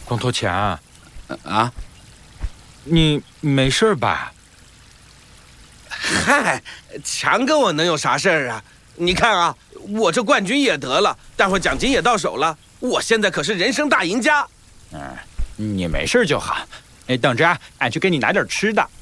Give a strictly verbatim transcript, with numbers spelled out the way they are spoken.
光头强啊， 你没事吧？ 嗨，强哥我能有啥事儿啊？你看啊，我这冠军也得了，待会儿奖金也到手了，我现在可是人生大赢家。 嗯，你没事就好。哎，等着啊，俺去给你拿点吃的。